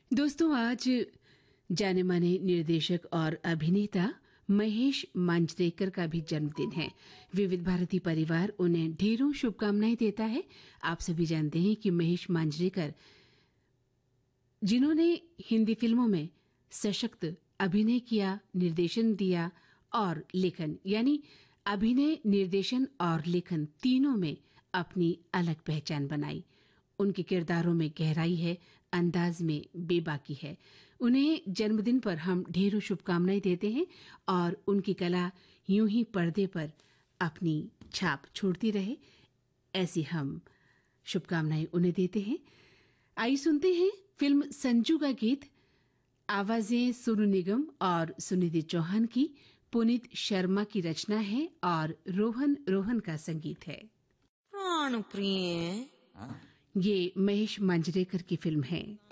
दोस्तों, आज जाने माने निर्देशक और अभिनेता महेश मांजरेकर का भी जन्मदिन है। विविध भारती परिवार उन्हें ढेरों शुभकामनाएं देता है। आप सभी जानते हैं कि महेश मांजरेकर, जिन्होंने हिंदी फिल्मों में सशक्त अभिनय किया, निर्देशन दिया और लेखन, यानी अभिनय, निर्देशन और लेखन तीनों में अपनी अलग पहचान बनाई। उनके किरदारों में गहराई है, अंदाज में बेबाकी है। उन्हें जन्मदिन पर हम ढेरों शुभकामनाएं देते हैं और उनकी कला यूं ही पर्दे पर अपनी छाप छोड़ती रहे, ऐसी हम शुभकामनाएं उन्हें देते हैं। आइए सुनते हैं फिल्म संजू का गीत। आवाजें सोनू निगम और सुनिधि चौहान की, पुनीत शर्मा की रचना है और रोहन रोहन का संगीत है। प्राण प्रिय, ये महेश मांजरेकर की फिल्म है।